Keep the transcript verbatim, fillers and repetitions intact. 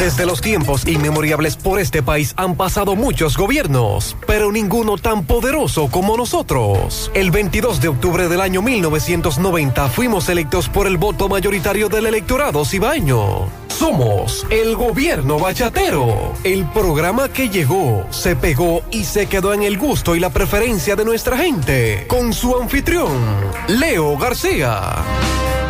Desde los tiempos inmemorables por este país han pasado muchos gobiernos, pero ninguno tan poderoso como nosotros. El veintidós de octubre del año mil novecientos noventa fuimos electos por el voto mayoritario del electorado cibaeño. Somos el Gobierno Bachatero, el programa que llegó, se pegó y se quedó en el gusto y la preferencia de nuestra gente, con su anfitrión, Leo García.